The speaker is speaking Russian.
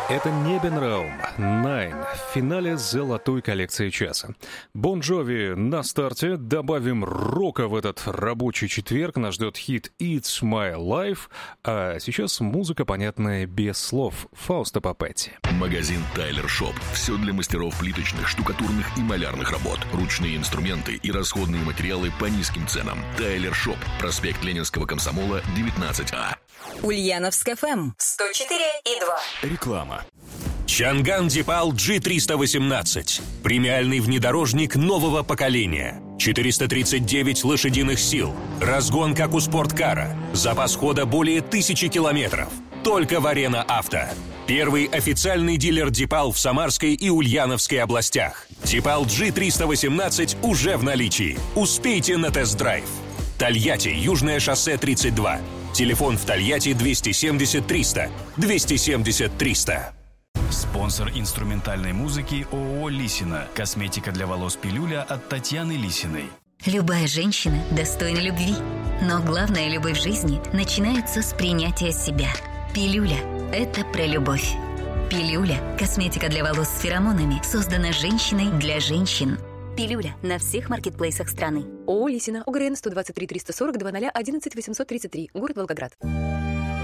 Это Небенраум, Nine, в финале золотой коллекции часа. Бон Джови на старте, добавим рока в этот рабочий четверг, нас ждет хит «It's My Life», а сейчас музыка, понятная без слов, Фауста Папетти. Магазин Тайлер Шоп. Все для мастеров плиточных, штукатурных и малярных работ. Ручные инструменты и расходные материалы по низким ценам. Тайлер Шоп. Проспект Ленинского комсомола, 19А. Ульяновск ФМ 104,2. Реклама. Чанган Дипал G318. Премиальный внедорожник нового поколения. 439 лошадиных сил. Разгон, как у спорткара. Запас хода более 1000 километров. Только в Арена Авто. Первый официальный дилер Дипал в Самарской и Ульяновской областях. Дипал G318 уже в наличии. Успейте на тест-драйв. Тольятти, Южное шоссе 32. Телефон в Тольятти 270 300. 270 300. Спонсор инструментальной музыки ООО «Лисина». Косметика для волос «Пилюля» от Татьяны Лисиной. Любая женщина достойна любви. Но главная любовь в жизни начинается с принятия себя. «Пилюля» – это про любовь. «Пилюля» – косметика для волос с феромонами, создана женщиной для женщин. «Пилюля» на всех маркетплейсах страны. ООО «Лисина», ОГРН 123 340 00 11 833, город Волгоград.